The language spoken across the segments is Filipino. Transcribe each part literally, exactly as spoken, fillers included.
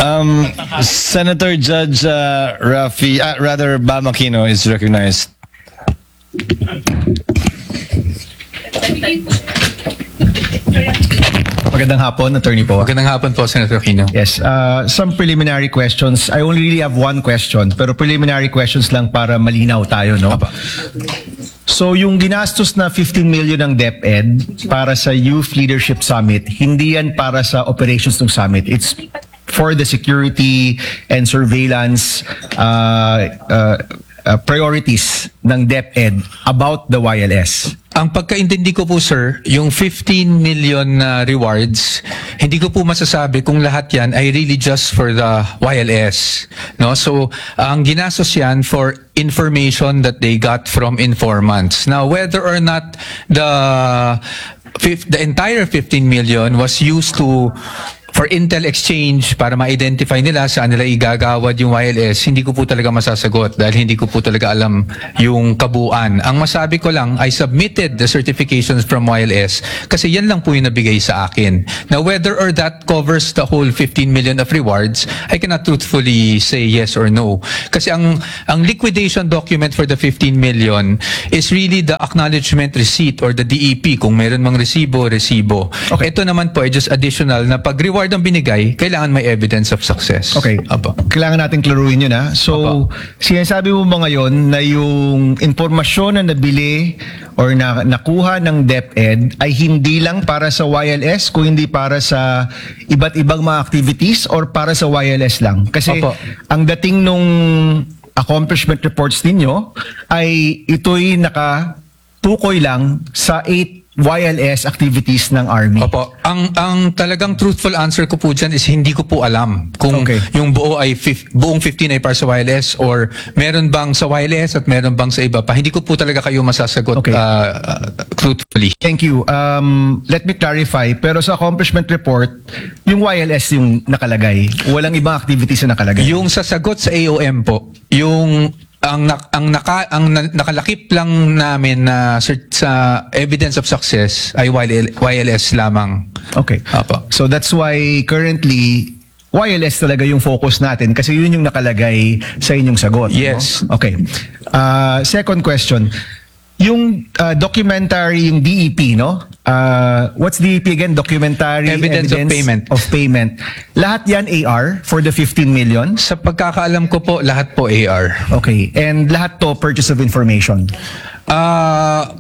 Um, Senator Judge uh, Rafi, uh, rather Bam Aquino is recognized. Magandang hapon, Attorney po. Magandang hapon po, Senator Aquino. Yes, uh, some preliminary questions. I only really have one question, pero preliminary questions lang para malinaw tayo, no? Apa. So yung ginastos na fifteen million ng DepEd para sa Youth Leadership Summit, hindi yan para sa operations ng summit. It's for the security and surveillance uh, uh, uh, priorities ng DepEd about the Y L S. Ang pagkaintindi ko po, sir, yung fifteen million na rewards, hindi ko po masasabi kung lahat yan ay really just for the Y L S. No? So, ang ginastos yan for information that they got from informants. Now, whether or not the the entire fifteen million was used to for intel exchange para ma-identify nila saan nila igagawad yung Y L S, hindi ko po talaga masasagot dahil hindi ko po talaga alam yung kabuuan. Ang masabi ko lang, I submitted the certifications from Y L S kasi yan lang po yung nabigay sa akin. Now, whether or that covers the whole fifteen million of rewards, I cannot truthfully say yes or no. Kasi ang, ang liquidation document for the fifteen million is really the acknowledgement receipt or the D E P kung meron mang resibo, resibo. Okay. Ito naman po ay just additional na pag-reward ang binigay, kailangan may evidence of success. Okay. Apo. Kailangan natin klaruhin yun, ha? So, sinasabi mo ba ngayon na yung impormasyon na nabili or na nakuha ng DepEd ay hindi lang para sa Y L S, kung hindi para sa iba't ibang mga activities or para sa Y L S lang? Kasi Opo. ang dating nung accomplishment reports ninyo ay ito'y nakatukoy lang sa eight Y L S activities ng Army. Opo. Ang ang talagang truthful answer ko po dyan is hindi ko po alam kung Okay. yung buo ay fif, buong fifteen ay para sa Y L S or meron bang sa Y L S at meron bang sa iba pa. Hindi ko po talaga kayo masasagot Okay. uh, uh, truthfully. Thank you. Um, let me clarify. Pero sa accomplishment report, yung Y L S yung nakalagay. Walang ibang activities na nakalagay. Yung sasagot sa A O M po, yung ang nak, ang naka, ang na, nakalakip lang namin na cert, sa evidence of success ay Y L, Y L S lamang. Okay. Apo. So that's why currently Y L S talaga yung focus natin kasi yun yung nakalagay sa inyong sagot. Yes. No? Okay. Uh, second question. Yung uh, documentary, yung D E P, no? Uh, what's D E P again? Documentary Evidence of payment. of payment. Lahat yan A R for the fifteen million? Sa pagkakaalam ko po, lahat po A R. Okay. And lahat to purchase of information? Uh,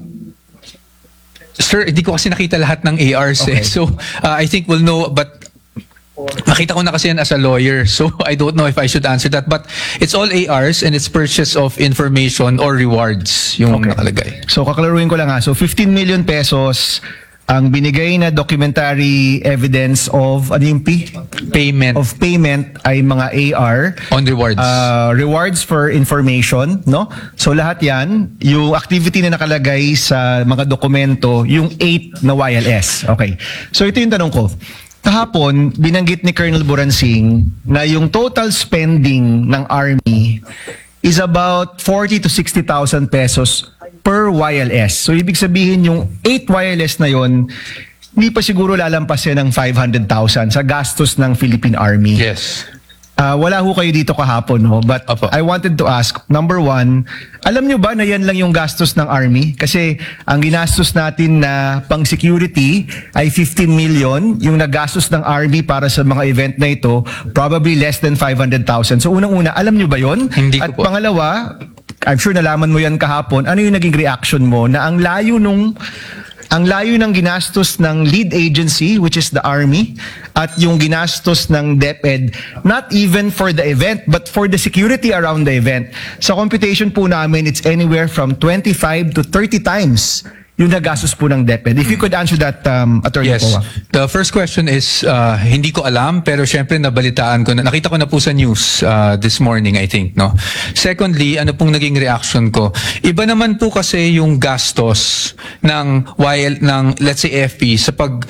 sir, hindi ko kasi nakita lahat ng A Rs eh. Okay. So, uh, I think we'll know, but nakita ko na kasi yan as a lawyer. So, I don't know if I should answer that. But it's all A Rs and it's purchase of information or rewards yung Okay. nakalagay. So kaklaruhin ko lang ha. So fifteen million pesos ang binigay na documentary evidence of ano yung P? Payment Of payment ay mga A R. on rewards. Uh, rewards for information, no? So lahat yan, yung activity na nakalagay sa mga dokumento, yung eight na Y L S. Okay. So ito yung tanong ko. Kahapon, binanggit ni Colonel Buransing na yung total spending ng Army is about forty to sixty thousand pesos per Y L S. So ibig sabihin yung eight Y L S na yon, hindi pa siguro lalampas yan ng five hundred thousand sa gastos ng Philippine Army. yes. Uh, wala ho kayo dito kahapon, no? But Apo. I wanted to ask, number one, alam nyo ba na yan lang yung gastos ng Army? Kasi ang ginastos natin na pang security ay fifteen million, yung nagastos ng Army para sa mga event na ito, probably less than five hundred thousand. So unang-una, alam nyo ba yon? Hindi ko At po. pangalawa, I'm sure nalaman mo yan kahapon, ano yung naging reaction mo na ang layo nung ang layo ng ginastos ng lead agency, which is the Army, at yung ginastos ng DepEd, not even for the event, but for the security around the event. Sa computation po namin, it's anywhere from twenty-five to thirty times yung nagastos po ng DepEd. If you could answer that, um, Attorney Yes. Poa. The first question is, uh, hindi ko alam, pero syempre nabalitaan ko na, nakita ko na po sa news uh, this morning, I think, no? Secondly, ano pong naging reaction ko? Iba naman po kasi yung gastos ng Y L, ng, let's say, F P, sa pag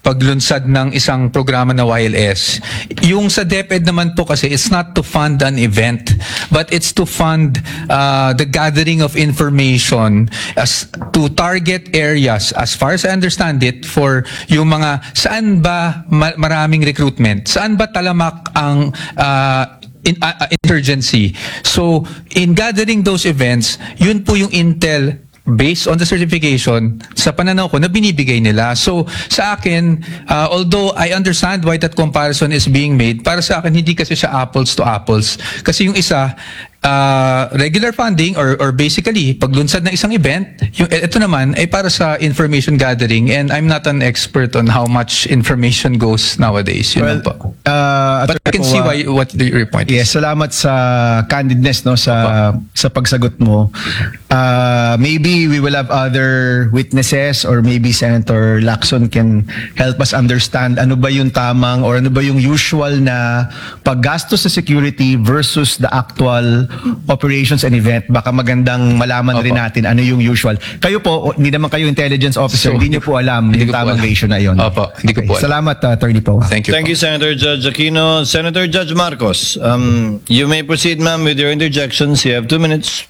paglunsad ng isang programa na Y L S. Yung sa DepEd naman po kasi, it's not to fund an event, but it's to fund uh, the gathering of information as to target areas, as far as I understand it, for yung mga saan ba ma- maraming recruitment, saan ba talamak ang uh, in, uh, uh, insurgency. So, in gathering those events, yun po yung intel based on the certification sa pananaw ko na binibigay nila. So, sa akin, uh, although I understand why that comparison is being made, para sa akin, hindi kasi siya apples to apples. Kasi yung isa, uh, regular funding or or basically paglunsad ng isang event, yung ito naman ay para sa information gathering, and I'm not an expert on how much information goes nowadays. Yun Well, lang po. uh, But I can Attorney see Poa, why what the, your point is. Yes, salamat sa candidness no sa sa pagsagot mo. Uh, maybe we will have other witnesses, or maybe Senator Lacson can help us understand ano ba yung tamang or ano ba yung usual na paggastos sa security versus the actual operations and event. Baka magandang malaman Opo. rin natin ano yung usual. Kayo po, hindi naman kayo intelligence officer, So, hindi niyo po alam hindi yung ko po tamang alam. ratio na yon. Opo, hindi ko po alam. Salamat, uh, Attorney Poa. Thank you. Thank po. you, Senator Judge Aquino. Senator Judge Marcos, um, you may proceed, ma'am, with your interjections. You have two minutes.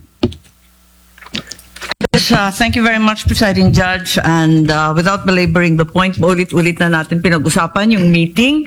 Yes, uh, thank you very much, Presiding Judge. And uh, without belaboring the point, ulit-ulit na natin pinag-usapan yung meeting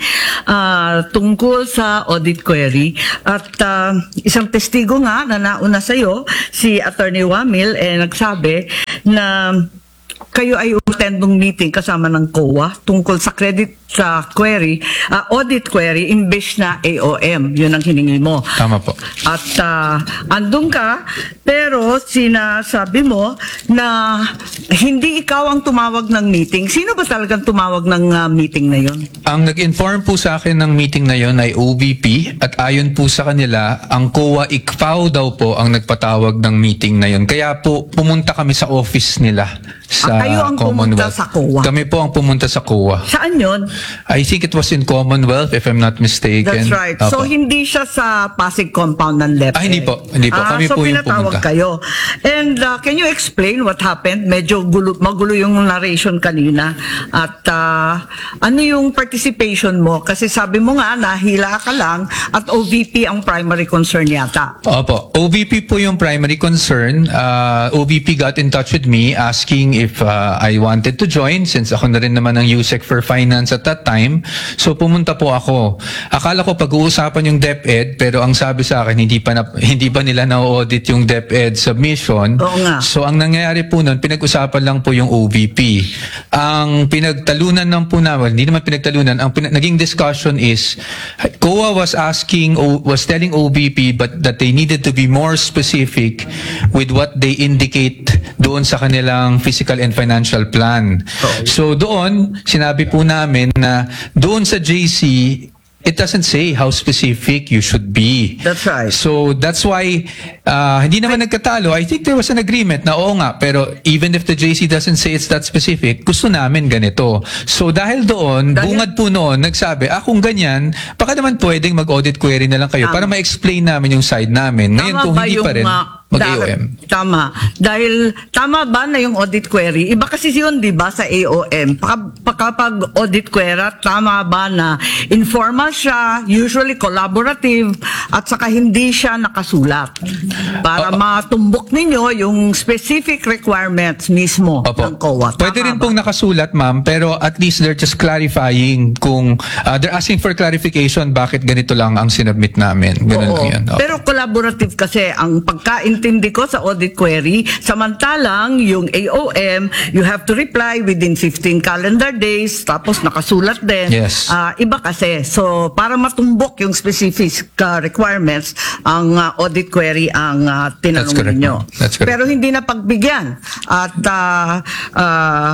uh, tungkol sa audit query. At uh, isang testigo nga na nauna sa'yo, si Attorney Wamil, eh, nagsabi na kayo ay attend ng meeting kasama ng C O A tungkol sa credit sa query, uh, audit query, imbes na A O M. Yun ang hiningi mo. Tama po. At uh, andun ka, pero sinasabi mo na hindi ikaw ang tumawag ng meeting. Sino ba talagang tumawag ng uh, meeting na yun? Ang nag-inform po sa akin ng meeting na yon ay O B P, at ayon po sa kanila, ang C O A I C F A O daw po ang nagpatawag ng meeting na yon. Kaya po pumunta kami sa office nila sa Ah, kayo ang pumunta Commonwealth. sa C O A? Kami po ang pumunta sa C O A. Saan yun? I think it was in Commonwealth, if I'm not mistaken. That's right. So, Opo. hindi siya sa Pasig compound ng L E P. Ah, hindi po. Hindi po. Ah, Kami so po yung pinatawag pumunta. kayo. And uh, can you explain what happened? Medyo gulo, magulo yung narration kanina. At uh, ano yung participation mo? Kasi sabi mo nga, nahila ka lang at O V P ang primary concern yata. Opo. O V P po yung primary concern. Uh, O V P got in touch with me asking if uh, I wanted to join, since ako na rin naman ang U S E C for Finance at that time. So pumunta po ako. Akala ko pag-uusapan yung DepEd, pero ang sabi sa akin, hindi pa, na, hindi pa nila na-audit yung DepEd submission. Oo nga. So ang nangyayari po nun, pinag-usapan lang po yung O V P. Ang pinagtalunan ng po namin, hindi naman pinagtalunan, ang pina- naging discussion is, C O A was asking, o, was telling O V P but that they needed to be more specific with what they indicate doon sa kanilang physical and financial plan. So doon, sinabi po namin na doon sa J C, it doesn't say how specific you should be. That's right. So that's why uh, hindi naman nagkatalo. I think there was an agreement na oo nga, pero even if the J C doesn't say it's that specific, gusto namin ganito. So dahil doon, Dahil- bungad po noon, nagsabi, ah kung ganyan, baka naman pwedeng mag-audit query na lang kayo Tama. para ma-explain namin yung side namin. Ngayon Tama kung ba hindi yung, pa rin, uh, mag-A O M. da- Tama. Dahil, tama ba na yung audit query? Iba kasi yun, di ba, sa A O M. Paka- Kapag audit query, tama ba na informal siya, usually collaborative, at saka hindi siya nakasulat. Para Oo. matumbok ninyo yung specific requirements mismo Opo. ng C O A. Tama Pwede rin ba? pong nakasulat, ma'am, pero at least they're just clarifying kung uh, they're asking for clarification bakit ganito lang ang sinubmit namin. Ganun Oo. lang yan. Opo. Pero collaborative kasi ang pagkaintindi ko sa audit query, samantalang yung A O M, you have to reply within fifteen calendar days, tapos nakasulat din. Yes. Ah, iba kasi. So, para matumbok yung specific uh, requirements, ang uh, audit query ang uh, That's tinanong correct, ninyo. ma'am. That's correct. Pero hindi na pagbigyan. At uh, uh,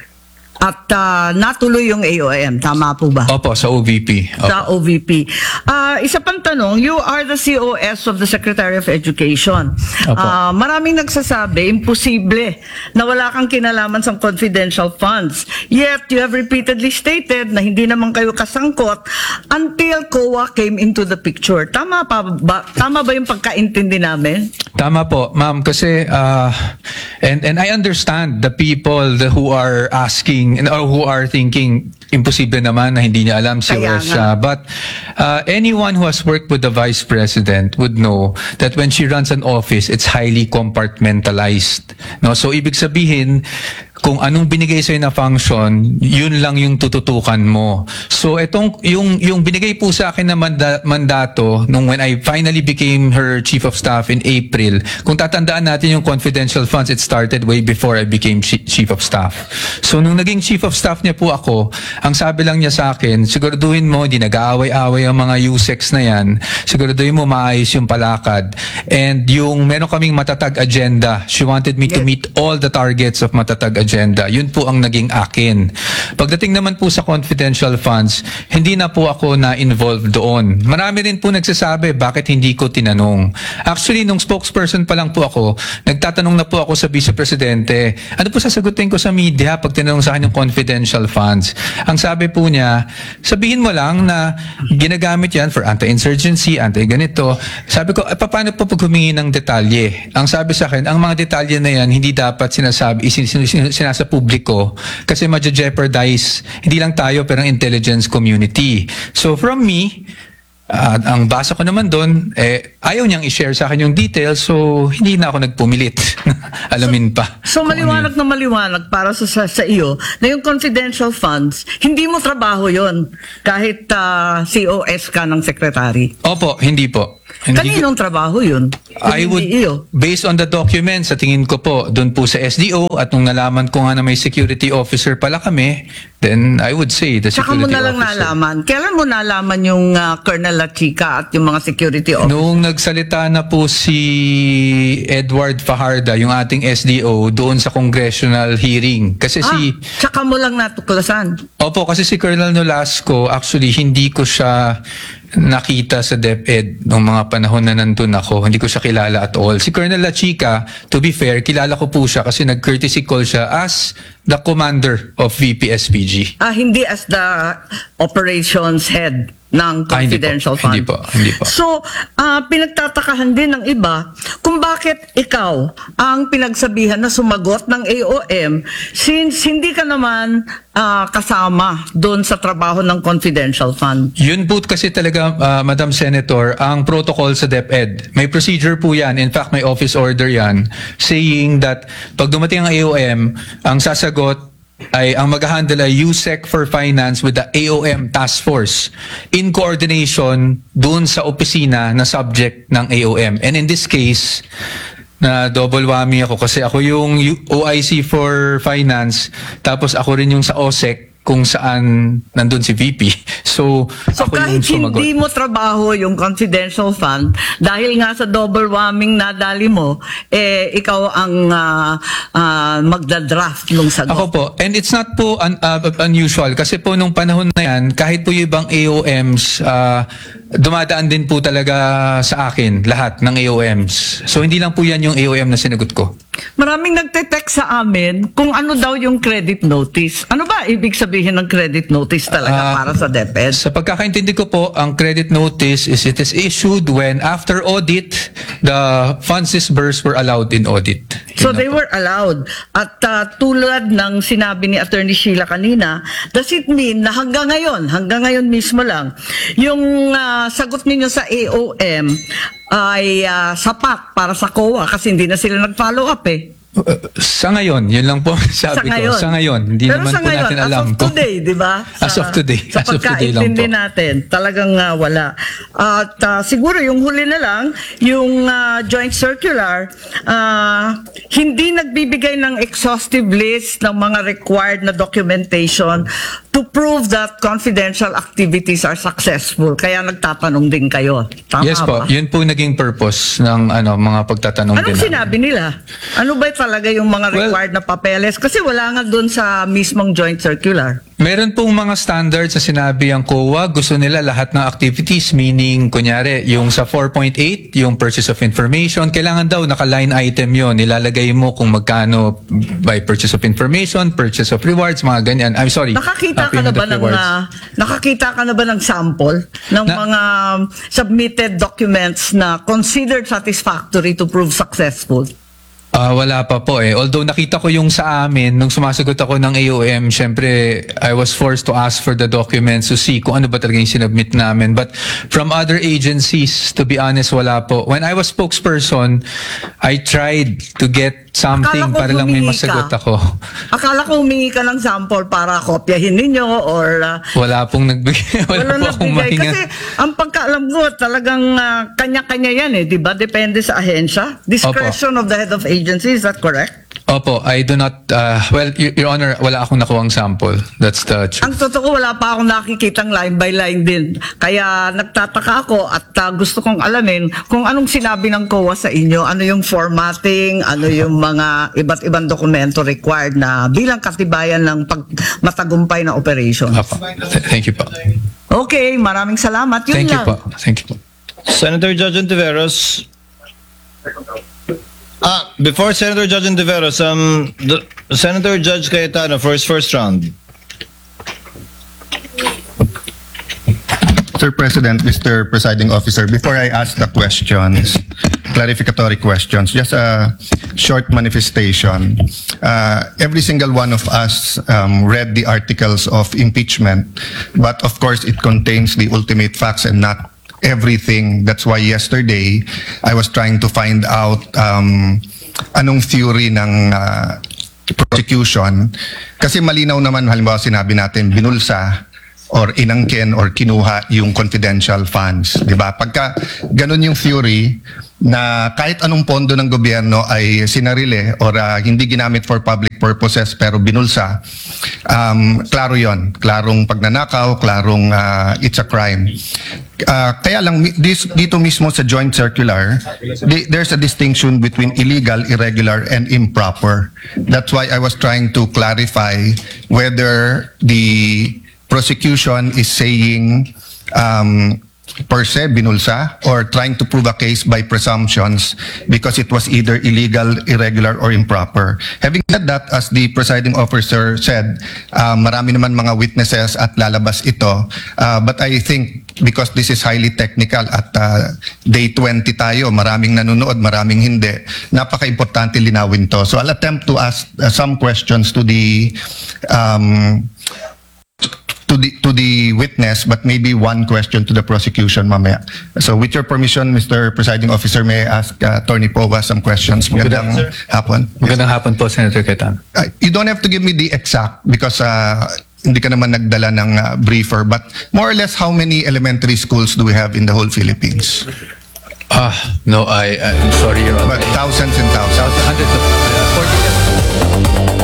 at uh, natuloy yung A O M. Tama po ba? Opo, sa O V P. Opo. Sa O V P. Ah, isa pang tanong, you are the C O S of the Secretary of Education. Opo. Ah, maraming nagsasabi, imposible na wala kang kinalaman sa confidential funds. Yet, you have repeatedly stated na hindi naman kayo kasangkot until C O A came into the picture. Tama pa ba? Tama ba yung pagkaintindi namin? Tama po, ma'am, kasi uh, and and I understand the people the, who are asking thinking or who are thinking imposible naman na hindi niya alam si Kaya Wes nga. siya. But uh, anyone who has worked with the Vice President would know that when she runs an office, it's highly compartmentalized. No? So ibig sabihin, kung anong binigay sa'yo na function, yun lang yung tututukan mo. So itong yung yung binigay po sa akin na manda, mandato nung when I finally became her chief of staff in April. Kung tatandaan natin yung confidential funds, it started way before I became chi- chief of staff. So nung naging chief of staff niya po ako, ang sabi lang niya sa akin, siguraduhin mo hindi nag-aaway-away ang mga U S E Cs na yan. Siguraduhin mo maayos yung palakad. And yung meron kaming matatag agenda. She wanted me to Yes. meet all the targets of matatag agenda. Yun po ang naging akin. Pagdating naman po sa confidential funds, hindi na po ako na-involved doon. Marami rin po nagsasabi, bakit hindi ko tinanong? Actually, nung spokesperson pa lang po ako, nagtatanong na po ako sa Vice Presidente, ano po sasagutin ko sa media pag tinanong sa akin yung confidential funds? Ang sabi po niya, sabihin mo lang na ginagamit yan for anti-insurgency, anti-ganito. Sabi ko, eh, paano po pag humingi ng detalye? Ang sabi sa akin, ang mga detalye na yan, hindi dapat sinasabi, isin, sin, sin, sinasa publiko kasi ma-jeopardize hindi lang tayo pero ang intelligence community. So from me, uh, ang basa ko naman doon, eh, ayaw niyang i-share sa akin yung details so hindi na ako nagpumilit. Alamin pa. So maliwanag na maliwanag para sa, sa, sa iyo na yung confidential funds, hindi mo trabaho yon kahit uh, C O S ka ng secretary. Opo, hindi po. Hindi ko- Kaninong trabaho yun? I would, Hindi iyo. based on the documents, sa tingin ko po, doon po sa S D O, at nung nalaman ko nga na may security officer pala kami, then I would say the Saka mo security na lang officer. nalaman. Kailan mo nalaman yung uh, Colonel La Chica at yung mga security officer? Noong nagsalita na po si Edward Fajarda, yung ating S D O, doon sa congressional hearing. Kasi ah, si... saka mo lang natuklasan. Opo, kasi si Colonel Nolasco, actually, hindi ko siya nakita sa DepEd nung mga panahon na nandun ako. Hindi ko siya kilala at all. Si Colonel La Chica, to be fair, kilala ko po siya kasi nag-courtesy call siya as the commander of V P S P G. Ah, hindi as the operations head ng Ah, hindi po. confidential Hindi fund. po, hindi po. So, ah, pinagtatakahan din ng iba kung bakit ikaw ang pinagsabihan na sumagot ng A O M since hindi ka naman ah, kasama doon sa trabaho ng confidential fund. Yun po kasi talaga, uh, Madam Senator, ang protocol sa DepEd. May procedure po yan. In fact, may office order yan saying that pag dumating ang A O M, ang sasagot ay ang mag-handle ay U S E C for Finance with the A O M Task Force in coordination doon sa opisina na subject ng A O M. And in this case, na double whammy ako kasi ako yung U- O I C for Finance tapos ako rin yung sa O S E C kung saan nandun si V P. So, So ako kahit yung sumagot. hindi mo trabaho yung confidential fund, dahil nga sa double whammy nadali mo, eh ikaw ang ah, ah, magda-draft ng sagot. Ako po, and it's not po un- uh, unusual kasi po nung panahon na yan, kahit po yung ibang A O Ms, uh, dumadaan din po talaga sa akin lahat ng A O Ms. So hindi lang po yan yung A O M na sinagot ko. Maraming nagte-text sa amin kung ano daw yung credit notice. Ano ba ibig sabihin ng credit notice talaga Ah, para sa DepEd? Sa pagkakaintindi ko po, ang credit notice is it is issued when after audit, the funds disbursed were allowed in audit. So Yun they na po. were allowed. At uh, tulad ng sinabi ni Attorney Sheila kanina, does it mean na hanggang ngayon, hanggang ngayon mismo lang, yung uh, sagot ninyo sa A O M ay uh, sapat para sa C O A kasi hindi na sila nag-follow up eh. Uh, sa ngayon, yun lang po Sa sabi ngayon. ko. Sa ngayon, hindi Pero naman sa po ngayon, natin as alam of kung- today, di ba? As of today. Sa As of today lang pagkaintindi po. natin, talagang uh, wala. At uh, siguro yung huli na lang, yung uh, joint circular, uh, hindi nagbibigay ng exhaustive list ng mga required na documentation to prove that confidential activities are successful. Kaya nagtatanong din kayo. Tama Yes po, ba? yun po naging purpose ng ano mga pagtatanong Anong din namin. sinabi nila? Ano ba talaga yung mga Well- required na papeles? Kasi wala nga doon sa mismong joint circular. Meron pong mga standards sa sinabi ang C O A. Gusto nila lahat ng activities, meaning, kunyari, yung sa four point eight, yung purchase of information, kailangan daw naka-line item yon. Nilalagay mo kung magkano by purchase of information, purchase of rewards, mga ganyan. I'm sorry. Nakakita uh, ka na payment ba of ng rewards. ah, nakakita ka na ba ng sample ng Na- mga submitted documents na considered satisfactory to prove successful? Ah, wala pa po eh. Although nakita ko yung sa amin, nung sumasagot ako ng A O M, syempre, I was forced to ask for the documents to see kung ano ba talaga yung sinubmit namin. But from other agencies, to be honest, wala po. When I was spokesperson, I tried to get something Akala ko para lang may humingi masagot ka. ako. Akala ko humingi ka ng sample para kopyahin ninyo or uh, Wala pong nagbigay. Wala, wala po akong nagbigay. mahinga. Kasi ang pagkaalam ko talagang ah, kanya-kanya yan eh, di ba? Depende sa ahensya. Discretion of the head of agency, is that correct? Opo, I do not, uh, well, Y- Your Honor, wala akong nakuhang sample. That's the truth. Ang totoo, wala pa akong nakikitang line by line din. Kaya nagtataka ako at ah, gusto kong alamin kung anong sinabi ng C O A sa inyo, ano yung formatting, ano yung mga iba't ibang dokumento required na bilang katibayan ng pag matagumpay na operation. Opo. Th- Thank you po. Okay, maraming salamat. Yun Thank you lang. po. Thank you po. Senator Judge Ontiveros. Ah, before Senator Judge Ontiveros, um, the, Senator Judge Cayetano for his first round. Mister President, Mister Presiding Officer, before I ask the questions, clarificatory questions, just a short manifestation. Uh, every single one of us um, read the articles of impeachment, but of course it contains the ultimate facts and not everything. That's why yesterday I was trying to find out um, anong theory ng uh, prosecution. Kasi malinaw naman, halimbawa sinabi natin, binulsa or inangkin or kinuha yung confidential funds, di ba? Pagka ganun yung theory na kahit anong pondo ng gobyerno ay sinarile or uh, hindi ginamit for public purposes pero binulsa, um, klaro yon, klarong pagnanakaw, klarong uh, it's a crime. Uh, kaya lang mi- this, dito mismo sa joint circular, di- there's a distinction between illegal, irregular, and improper. That's why I was trying to clarify whether the prosecution is saying um, per se binulsa or trying to prove a case by presumptions because it was either illegal, irregular, or improper. Having said that, as the presiding officer said, uh, marami naman mga witnesses at lalabas ito. Uh, but I think because this is highly technical at uh, day twenty tayo, maraming nanonood, maraming hindi, napaka-importante linawin to. So I'll attempt to ask uh, some questions to the um, to the to the witness, but maybe one question to the prosecution mamaya. So with your permission, Mister Presiding Officer, may I ask uh, Attorney Pova some questions? Magandang hapon. Magandang hapon po, Senator Cayetano. Uh, you don't have to give me the exact because uh, hindi ka naman nagdala ng uh, briefer, but more or less how many elementary schools do we have in the whole Philippines? Ah, no, I, I'm sorry, Your Honor. But thousands and thousands. Hundreds of, uh, forty.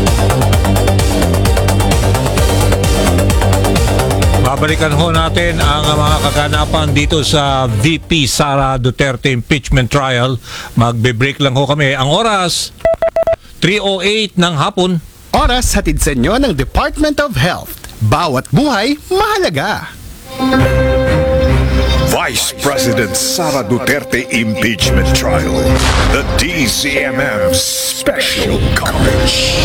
Babalikan ho natin ang mga kaganapan dito sa V P Sara Duterte impeachment trial. Magbe-break lang ho kami. Ang oras, three oh eight ng hapon. Oras hatid sa inyo ng Department of Health. Bawat buhay, mahalaga. Vice President Sara Duterte impeachment trial. The D Z M M special coverage.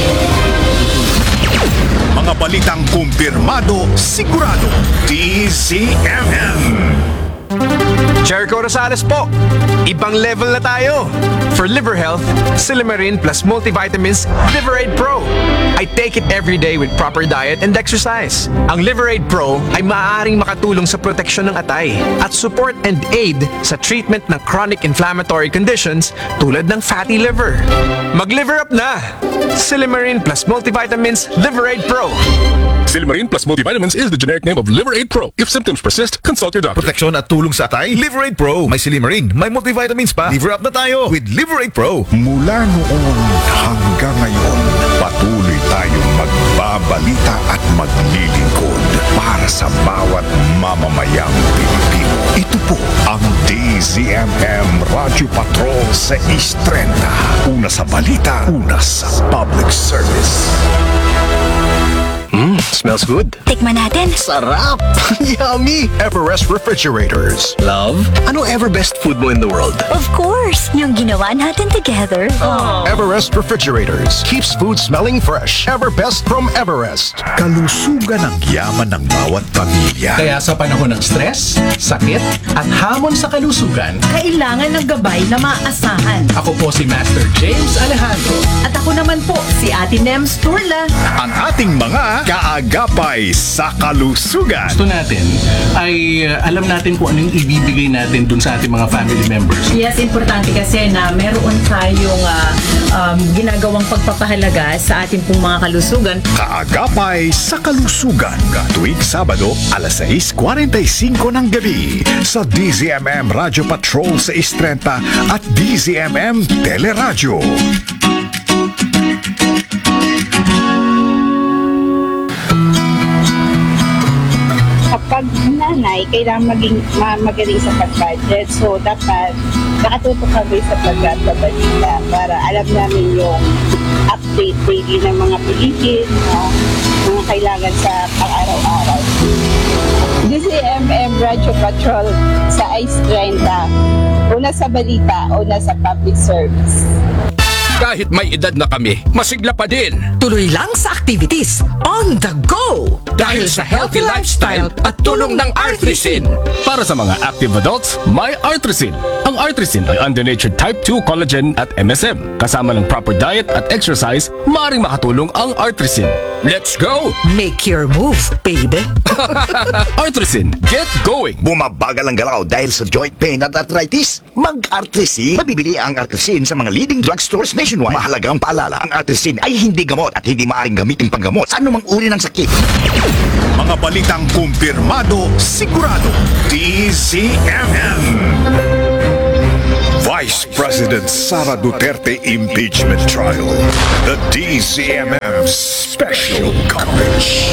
Mga balitang kumpirmado, sigurado. D Z M M. Jericho Rosales po. Ibang level na tayo. For liver health, Silimarin plus multivitamins Liverade Pro. I take it every day with proper diet and exercise. Ang Liverade Pro ay maaaring makatulong sa proteksyon ng atay at support and aid sa treatment ng chronic inflammatory conditions tulad ng fatty liver. Mag-liver up na! Silimarin plus multivitamins Liverade Pro. Silimarin plus multivitamins is the generic name of Liverade Pro. If symptoms persist, consult your doctor. Proteksyon at tulong sa atay, Liverade Pro. May Silimarin, may multivitamins pa. Liver up na tayo with Liverade Pro. Mula noon hanggang ngayon, patuloy tayong magbabalita at maglilingkod para sa bawat mamamayang Pilipino. Ito po ang D Z M M Radio Patrol sa East thirty. Una sa balita, una sa public service. Mm. Smells good. Tikman natin. Sarap! Yummy! Everest Refrigerators. Love, ano ever best food mo in the world? Of course, yung ginawa natin together. Everest Refrigerators keeps food smelling fresh. Everbest from Everest. Kalusugan ang yaman ng bawat pamilya. Kaya sa panahon ng stress, sakit, at hamon sa kalusugan, kailangan ng gabay na maaasahan. ako po si Master James Alejandro. At ako naman po, si Ate Nems Turla. Ang ating mga kaagapay sa kalusugan. Gusto natin ay uh, alam natin kung anong ibibigay natin dun sa ating mga family members. Yes, importante kasi na meron tayong uh, um, ginagawang pagpapahalaga sa ating pong mga kalusugan. Kaagapay sa kalusugan. Tuwing Sabado, alas sais forty-five ng gabi sa D Z M M Radio Patrol sa Istrenta at D Z M M Teleradyo. Kapag nanay, kailangan maging ma- magaling sa pag-budget. So, dapat nakatutok kami sa pagkakabalita para alam namin yung update daily ng mga bilihin, no? Mga kailangan sa pang-araw-araw. D Z M M Radio Patrol sa Ice Trenta. Una sa balita, una sa public service. Kahit may edad na kami, masigla pa din. Tuloy lang sa activities on the go. Dahil sa healthy lifestyle at tulong ng Artrisin. Para sa mga active adults, may Artrisin. Ang Artrisin ay under-natured type two collagen at M S M. Kasama ng proper diet at exercise, maaaring makatulong ang Artrisin. Let's go! Make your move, baby. Artrisin, get going! Bumabagal ang galaw dahil sa joint pain at arthritis? Mag-Artrisin. Mabibili ang Artrisin sa mga leading drugstores nationwide. Mahalagang paalala, ang Artrisin ay hindi gamot at hindi maaaring gamitin panggamot sa anumang uri ng sakit. Mga balitang kumpirmado, sigurado. D Z M M. Vice President Sara Duterte Impeachment Trial. The D Z M M Special Coverage.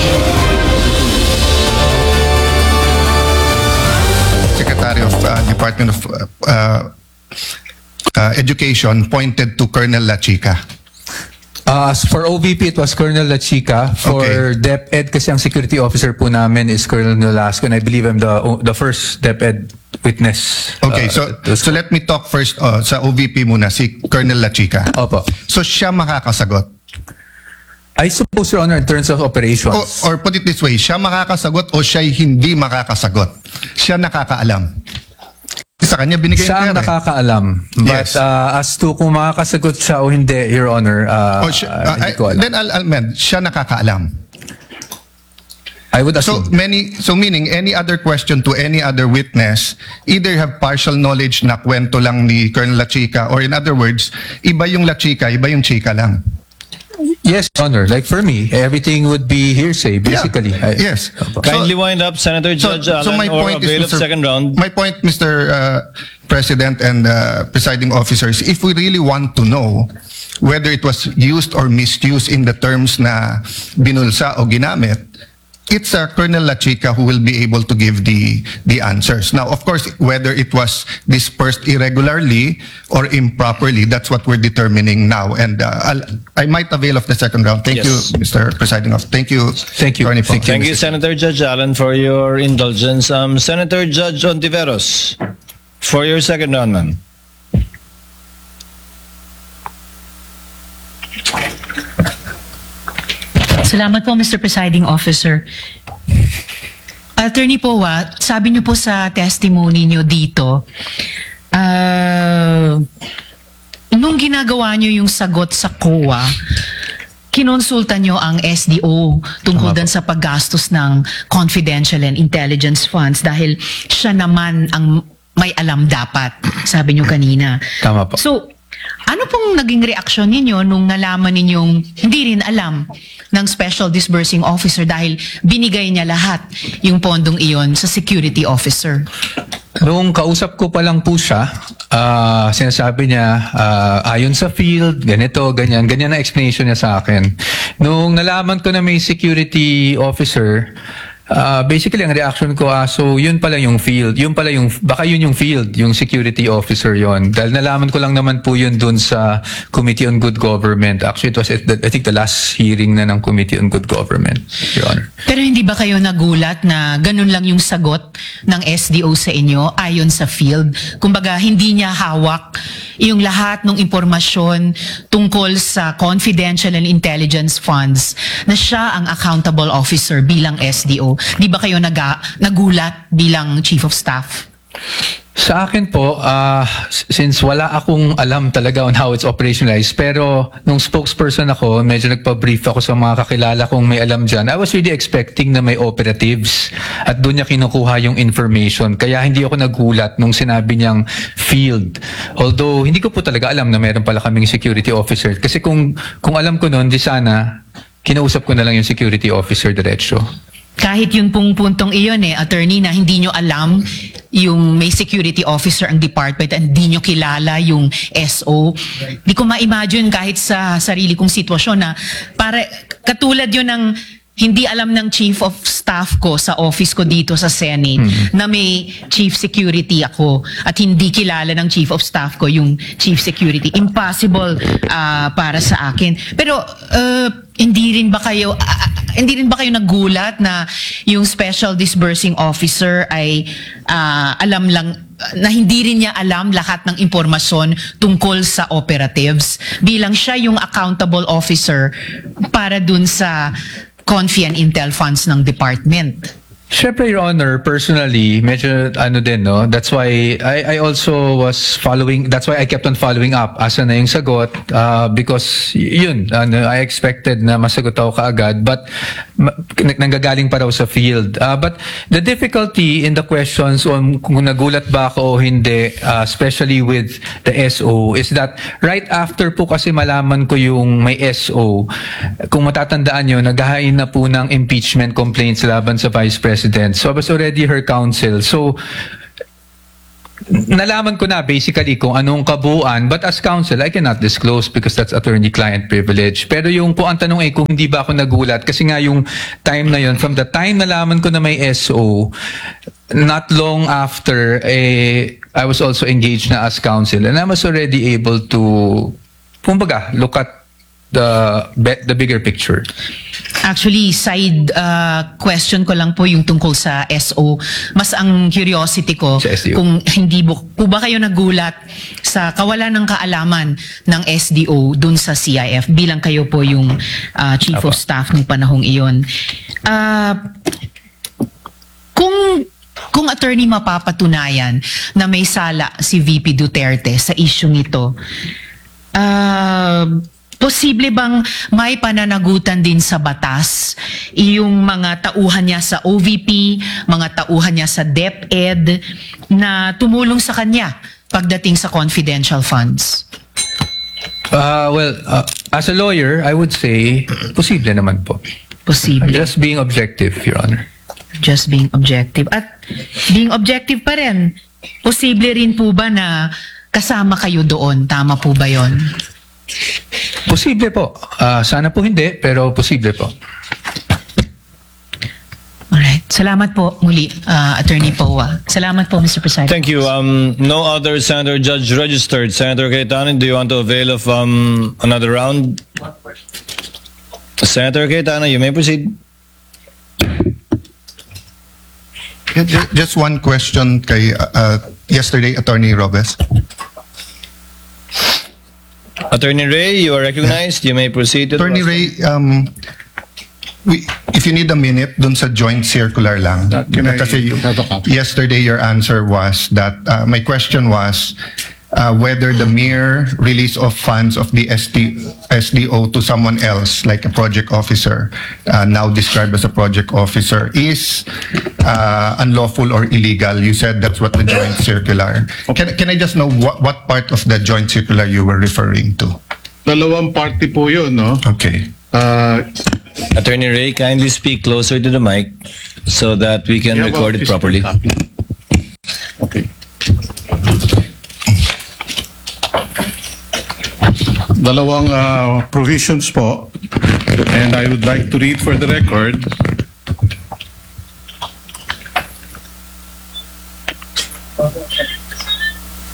Secretary of uh, Department of uh, uh, uh, Education pointed to Colonel La Chica. Uh, as for O V P, it was Colonel La Chica. For Okay. DepEd, kasi ang security officer po namin is Colonel Nolasco, and I believe I'm the the first DepEd witness. Okay, uh, so so let me talk first uh, sa O V P muna, si Colonel La Chica. Opo. So siya makakasagot. I suppose, Your Honor, in terms of operations. O, or put it this way, siya makakasagot o siya hindi makakasagot? Siya nakakaalam. Sa kanya binigay Siya ang yung pera. nakakaalam. But Yes. uh, as to kung makakasagot siya o hindi, Your Honor, uh, O siya- uh, uh, hindi ko I- alam. then I'll, I'll amend, siya nakakaalam. I would So assume. many, so meaning any other question to any other witness, either have partial knowledge na kwento lang ni Colonel La Chica, or in other words, iba yung La Chica, iba yung Chica lang. Yes, Your Honor. Like for me, everything would be hearsay, basically. I- Yes. Kindly wind up, Senator Judge Allen, or avail of Mister second round. My point, Mister Uh, President and uh, presiding officers, if we really want to know whether it was used or misused in the terms na binulsa o ginamit, it's uh, Colonel La Chica who will be able to give the the answers. Now, of course, whether it was dispersed irregularly or improperly, that's what we're determining now. And uh, I'll, I might avail of the second round. Thank Yes. you, Mister Presiding Officer. Thank you. Thank you. Attorney Paul. Thank you, Senator Judge Allen, for your indulgence. Um, Senator Judge Ontiveros, for your second round, ma'am. Salamat po, Mister Presiding Officer. Attorney Powa, sabi niyo po sa testimony niyo dito, ah, nung ginagawa niyo yung sagot sa C O A, kinonsulta niyo ang S D O tungkol dan sa paggastos ng confidential and intelligence funds dahil siya naman ang may alam dapat, sabi niyo kanina. Tama po. So, ano pong naging reaksyon ninyo nung nalaman ninyong hindi rin alam ng Special Disbursing Officer dahil binigay niya lahat yung pondong iyon sa security officer? Nung kausap ko pa lang po siya, ah, sinasabi niya, ah, ayon sa field, ganito, ganyan, ganyan na explanation niya sa akin. Nung nalaman ko na may security officer, Ah, basically, ang reaction ko, ah, so yun pala yung field. Yun pala yung, baka yun yung field, yung security officer yon. Dahil nalaman ko lang naman po yun dun sa Committee on Good Government. Actually, it was, at the, I think, the last hearing na ng Committee on Good Government, Your Honor. Pero hindi ba kayo nagulat na ganun lang yung sagot ng S D O sa inyo ayon sa field? Kumbaga, hindi niya hawak yung lahat ng impormasyon tungkol sa confidential and intelligence funds na siya ang accountable officer bilang S D O. Di ba kayo naga, nagulat bilang Chief of Staff? Sa akin po, uh, since wala akong alam talaga on how it's operationalized, pero nung spokesperson ako, medyo nagpa-brief ako sa mga kakilala kong may alam dyan, I was really expecting na may operatives at doon niya kinukuha yung information. Kaya hindi ako nagulat nung sinabi niyang field. Although, hindi ko po talaga alam na meron pala kaming security officer. Kasi kung, kung alam ko noon, di sana, kinausap ko na lang yung security officer diretso. Kahit yun pong puntong iyon eh, attorney, na hindi nyo alam yung may security officer ang department at hindi nyo kilala yung S O. Di ko ma-imagine kahit sa sarili kong sitwasyon na para katulad yun ng hindi alam ng chief of staff ko sa office ko dito sa Senate hmm. na may chief security ako at hindi kilala ng chief of staff ko yung chief security. Impossible uh, para sa akin. Pero uh, hindi rin ba kayo uh, hindi rin ba kayo nagulat na yung special disbursing officer ay uh, alam lang na hindi rin niya alam lahat ng impormasyon tungkol sa operatives bilang siya yung accountable officer para dun sa Confi and Intel funds ng department? Siyempre, Your Honor, personally, medyo ano din, no? That's why I, I also was following, that's why I kept on following up. Asa na yung sagot? Uh, because, yun, ano, I expected na masagot ako kaagad. But, nanggagaling pa raw sa field. Uh, but, the difficulty in the questions on kung nagulat ba ako o hindi, uh, especially with the S O, is that right after po kasi malaman ko yung may S O, kung matatandaan nyo, naghahain na po ng impeachment complaints laban sa Vice President. So I was already her counsel. So nalaman ko na basically kung anong kabuuan, but as counsel I cannot disclose because that's attorney-client privilege. Pero yung po ang tanong ay kung hindi ba ako nagulat kasi nga yung time na yun, from the time nalaman ko na may S O, not long after eh, I was also engaged na as counsel and I was already able to kumbaga look at the the bigger picture. Actually, side uh, question ko lang po yung tungkol sa S O. Mas ang curiosity ko kung hindi po, po ba kayo nagulat sa kawalan ng kaalaman ng S D O dun sa C I F bilang kayo po yung uh, Chief Apa. of Staff ng panahong iyon. Uh, kung kung attorney mapapatunayan na may sala si V P Duterte sa isyung ito, uh, posible bang may pananagutan din sa batas yung mga tauhan niya sa O V P, mga tauhan niya sa DepEd na tumulong sa kanya pagdating sa confidential funds? Uh, well, uh, as a lawyer, I would say, posible naman po. Posible. Just being objective, Your Honor. Just being objective. At being objective pa rin, posible rin po ba na kasama kayo doon? Tama po ba yon? Posible po. Uh, sana po hindi, pero posible po. Alright. Salamat po muli, uh, Attorney Powa. Salamat po, Mister President. Thank you. Um, no other Senator Judge registered. Senator Cayetano, do you want to avail of um, another round? Senator Cayetano, you may proceed. Yeah, ju- just one question kay uh, yesterday, Attorney Robes. Attorney Ray, you are recognized. You may proceed. To Attorney Ray, um, we, if you need a minute, dun sa joint circular lang. Can I Kasi have a copy? yesterday your answer was that, uh, my question was uh, whether the mere release of funds of the S D, S D O to someone else, like a project officer, uh, now described as a project officer, is uh, unlawful or illegal. You said that's what the joint circular. Can, can I just know what, what part of the joint circular you were referring to? Dalawang party po yun, no? Okay. Uh, Attorney Ray, kindly speak closer to the mic so that we can Yeah, record well, it properly. Okay. Dalawang uh, provisions po, and I would like to read for the record.